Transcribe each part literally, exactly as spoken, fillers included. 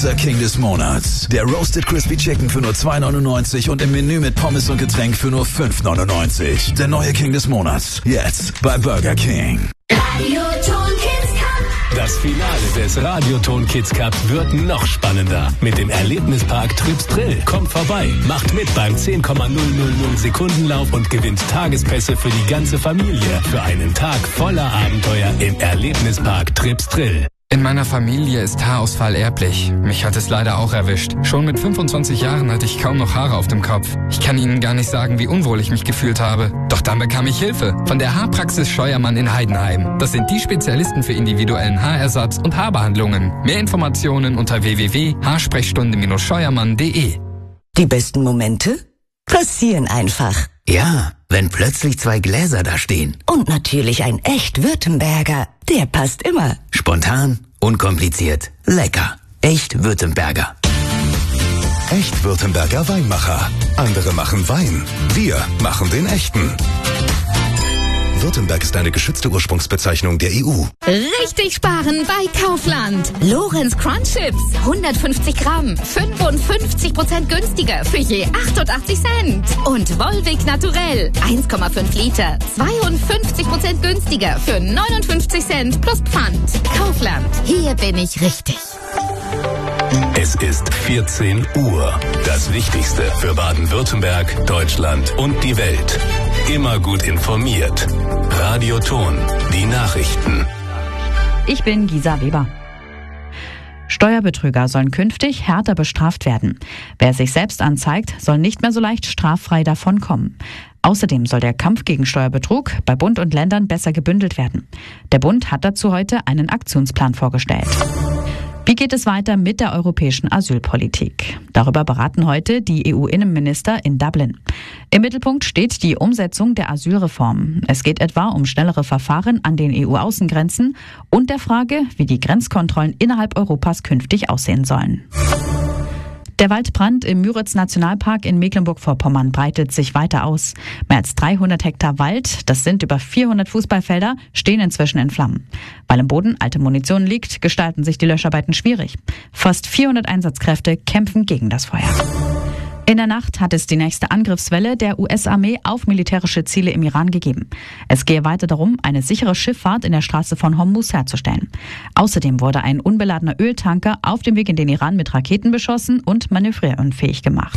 Unser King des Monats. Der Roasted Crispy Chicken für nur zwei neunundneunzig und im Menü mit Pommes und Getränk für nur fünf neunundneunzig. Der neue King des Monats. Jetzt bei Burger King. Radioton Kids Cup. Das Finale des Radioton Kids Cup wird noch spannender. Mit dem Erlebnispark Trips Drill. Kommt vorbei, macht mit beim zehn Komma null null null Sekundenlauf und gewinnt Tagespässe für die ganze Familie. Für einen Tag voller Abenteuer im Erlebnispark Trips Drill. In meiner Familie ist Haarausfall erblich. Mich hat es leider auch erwischt. Schon mit fünfundzwanzig Jahren hatte ich kaum noch Haare auf dem Kopf. Ich kann Ihnen gar nicht sagen, wie unwohl ich mich gefühlt habe. Doch dann bekam ich Hilfe von der Haarpraxis Scheuermann in Heidenheim. Das sind die Spezialisten für individuellen Haarersatz und Haarbehandlungen. Mehr Informationen unter w w w punkt haarsprechstunde scheuermann punkt de. Die besten Momente passieren einfach. Ja, wenn plötzlich zwei Gläser da stehen. Und natürlich ein echt Württemberger. Der passt immer. Spontan, unkompliziert, lecker. Echt Württemberger. Echt Württemberger Weinmacher. Andere machen Wein. Wir machen den echten. Württemberg ist eine geschützte Ursprungsbezeichnung der E U. Richtig sparen bei Kaufland. Lorenz Crunch Chips. hundertfünfzig Gramm. fünfundfünfzig Prozent günstiger für je achtundachtzig Cent. Und Volvic Naturell. eins Komma fünf Liter. zweiundfünfzig Prozent günstiger für neunundfünfzig Cent plus Pfand. Kaufland. Hier bin ich richtig. Es ist vierzehn Uhr. Das Wichtigste für Baden-Württemberg, Deutschland und die Welt. Immer gut informiert. Radioton. Die Nachrichten. Ich bin Gisa Weber. Steuerbetrüger sollen künftig härter bestraft werden. Wer sich selbst anzeigt, soll nicht mehr so leicht straffrei davonkommen. Außerdem soll der Kampf gegen Steuerbetrug bei Bund und Ländern besser gebündelt werden. Der Bund hat dazu heute einen Aktionsplan vorgestellt. Wie geht es weiter mit der europäischen Asylpolitik? Darüber beraten heute die E U-Innenminister in Dublin. Im Mittelpunkt steht die Umsetzung der Asylreform. Es geht etwa um schnellere Verfahren an den E U-Außengrenzen und der Frage, wie die Grenzkontrollen innerhalb Europas künftig aussehen sollen. Der Waldbrand im Müritz-Nationalpark in Mecklenburg-Vorpommern breitet sich weiter aus. Mehr als dreihundert Hektar Wald, das sind über vierhundert Fußballfelder, stehen inzwischen in Flammen. Weil im Boden alte Munition liegt, gestalten sich die Löscharbeiten schwierig. Fast vierhundert Einsatzkräfte kämpfen gegen das Feuer. In der Nacht hat es die nächste Angriffswelle der U S-Armee auf militärische Ziele im Iran gegeben. Es gehe weiter darum, eine sichere Schifffahrt in der Straße von Hormuz herzustellen. Außerdem wurde ein unbeladener Öltanker auf dem Weg in den Iran mit Raketen beschossen und manövrierunfähig gemacht.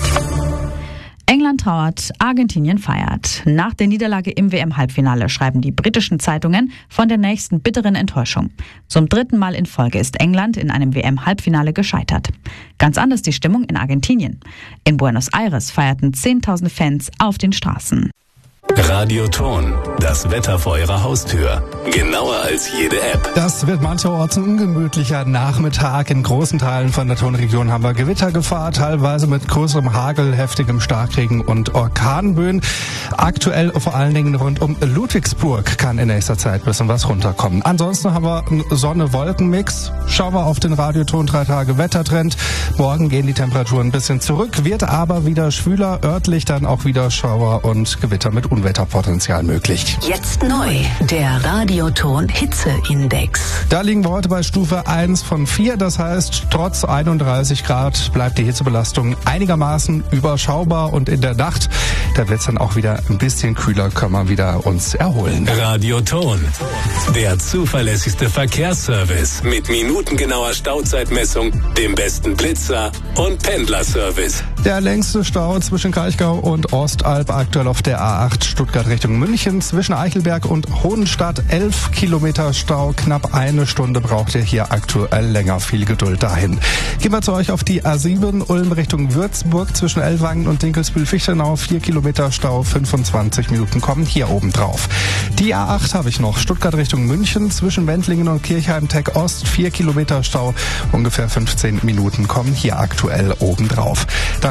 England trauert, Argentinien feiert. Nach der Niederlage im W M-Halbfinale schreiben die britischen Zeitungen von der nächsten bitteren Enttäuschung. Zum dritten Mal in Folge ist England in einem W M-Halbfinale gescheitert. Ganz anders die Stimmung in Argentinien. In Buenos Aires feierten zehntausende Fans auf den Straßen. Radioton. Das Wetter vor Ihrer Haustür. Genauer als jede App. Das wird mancherorts ein ungemütlicher Nachmittag. In großen Teilen von der Tonregion haben wir Gewittergefahr, teilweise mit größerem Hagel, heftigem Starkregen und Orkanböen. Aktuell vor allen Dingen rund um Ludwigsburg kann in nächster Zeit ein bisschen was runterkommen. Ansonsten haben wir einen Sonne-Wolken-Mix. Schauen wir auf den Radioton drei Tage Wettertrend. Morgen gehen die Temperaturen ein bisschen zurück, wird aber wieder schwüler, örtlich dann auch wieder Schauer und Gewitter mit Unwetterpotenzial möglich. Jetzt neu, der Radioton Hitzeindex. Da liegen wir heute bei Stufe eins von vier. Das heißt, trotz einunddreißig Grad bleibt die Hitzebelastung einigermaßen überschaubar. Und in der Nacht, da wird es dann auch wieder ein bisschen kühler, können wir wieder uns erholen. Radioton. Der zuverlässigste Verkehrsservice mit minutengenauer Stauzeitmessung, dem besten Blitzer und Pendlerservice. Der längste Stau zwischen Kraichgau und Ostalb aktuell auf der A acht Stuttgart Richtung München. Zwischen Eichelberg und Hohenstadt elf Kilometer Stau. Knapp eine Stunde braucht ihr hier aktuell länger. Viel Geduld dahin. Gehen wir zu euch auf die A sieben Ulm Richtung Würzburg. Zwischen Ellwangen und Dinkelsbühl-Fichtenau vier Kilometer Stau. fünfundzwanzig Minuten kommen hier oben drauf. Die A acht habe ich noch. Stuttgart Richtung München. Zwischen Wendlingen und Kirchheim-Tech Ost vier Kilometer Stau. Ungefähr fünfzehn Minuten kommen hier aktuell oben drauf. Dann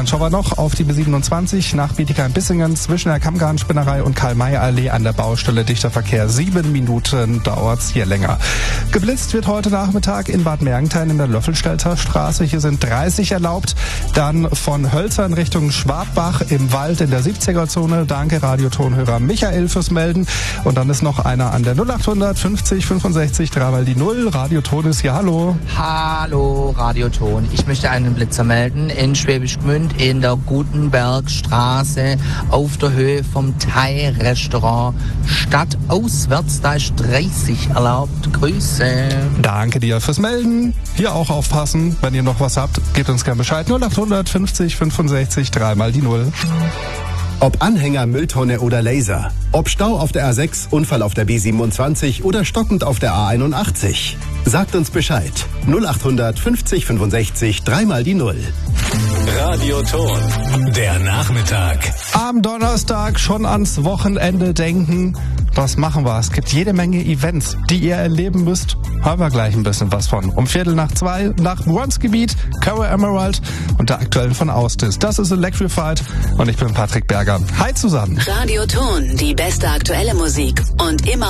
Dann schauen wir noch auf die B siebenundzwanzig nach Bietigheim-Bissingen zwischen der Kammgarnspinnerei und Karl-May-Allee an der Baustelle. Dichter Verkehr. Sieben Minuten dauert's hier länger. Geblitzt wird heute Nachmittag in Bad Mergentheim in der Löffelstelter Straße. Hier sind dreißig erlaubt. Dann von Hölzern Richtung Schwabbach im Wald in der siebziger-Zone. Danke Radiotonhörer Michael fürs Melden. Und dann ist noch einer an der null achthundert fünfzig fünfundsechzig dreimal die null. Radioton ist hier. Hallo. Hallo Radioton. Ich möchte einen Blitzer melden in Schwäbisch Gmünd in der Gutenbergstraße auf der Höhe vom Thai-Restaurant. Stadtauswärts, da ist dreißig erlaubt. Grüße. Danke dir fürs Melden. Hier auch aufpassen. Wenn ihr noch was habt, gebt uns gerne Bescheid. null achthundert fünfzig fünfundsechzig dreimal die null. Ob Anhänger, Mülltonne oder Laser. Ob Stau auf der A sechs, Unfall auf der B siebenundzwanzig oder stockend auf der A einundachtzig. Sagt uns Bescheid. null achthundert fünfzig fünfundsechzig dreimal die null. Radioton. Der Nachmittag. Am Donnerstag schon ans Wochenende denken. Das machen wir. Es gibt jede Menge Events, die ihr erleben müsst. Haben wir gleich ein bisschen was von. Um Viertel nach zwei nach Bronzegebiet, Cara Emerald und der aktuellen von Austis. Das ist Electrified und ich bin Patrick Berger. Hi zusammen. Radioton, die beste aktuelle Musik und immer